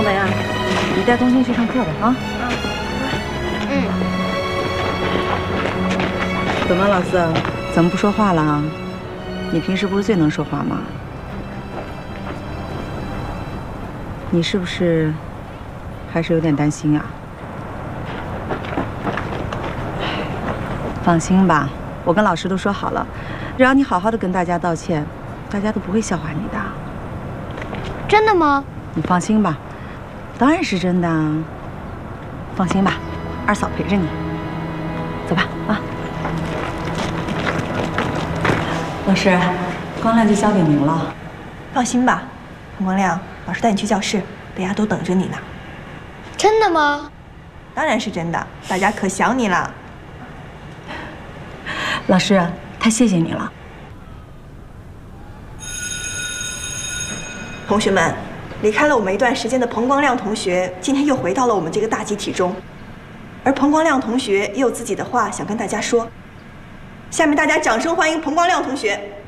小梅啊，你带冬青去上课吧啊。 嗯。 怎么，老四，怎么不说话了啊？你平时不是最能说话吗？你是不是还是有点担心啊？放心吧，我跟老师都说好了，只要你好好的跟大家道歉，大家都不会笑话你的。 真的吗？ 你放心吧，当然是真的啊。放心吧，二嫂陪着你。走吧，啊。老师，光亮就交给您了。 放心吧，彭光亮，老师带你去教室，大家都等着你呢。 真的吗？ 当然是真的，大家可想你了。 老师，太谢谢你了。 同学们，离开了我们一段时间的彭光亮同学，今天又回到了我们这个大集体中。而彭光亮同学也有自己的话想跟大家说。下面大家掌声欢迎彭光亮同学。